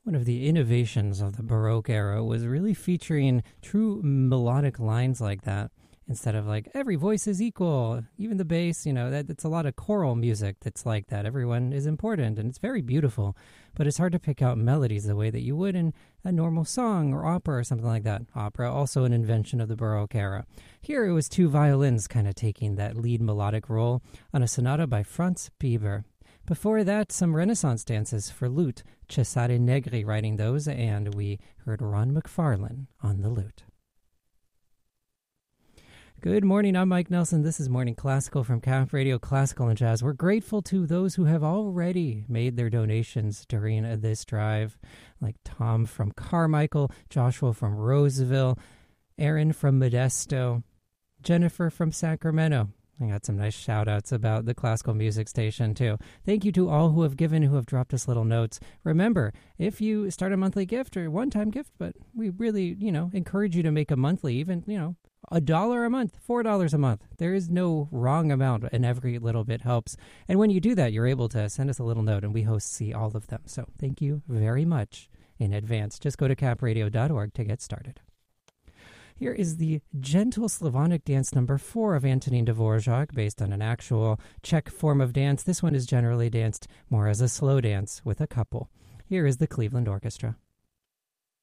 One of the innovations of the Baroque era was really featuring true melodic lines like that. Instead of like every voice is equal, even the bass, that's a lot of choral music that's like that. Everyone is important and it's very beautiful, but it's hard to pick out melodies the way that you would in a normal song or opera or something like that. Opera, also an invention of the Baroque era. Here it was two violins kind of taking that lead melodic role on a sonata by Franz Bieber. Before that, some Renaissance dances for lute, Cesare Negri writing those, and we heard Ron McFarlane on the lute. Good morning, I'm Mike Nelson. This is Morning Classical from Camp Radio Classical and Jazz. We're grateful to those who have already made their donations during this drive, like Tom from Carmichael, Joshua from Roseville, Aaron from Modesto, Jennifer from Sacramento. I got some nice shout-outs about the classical music station, too. Thank you to all who have given, who have dropped us little notes. Remember, if you start a monthly gift or one-time gift, but we really, encourage you to make a monthly, even, $1 a month, $4 a month. There is no wrong amount, and every little bit helps. And when you do that, you're able to send us a little note, and we host see all of them. So thank you very much in advance. Just go to capradio.org to get started. Here is the Gentle Slavonic Dance number 4 of Antonin Dvorak, based on an actual Czech form of dance. This one is generally danced more as a slow dance with a couple. Here is the Cleveland Orchestra.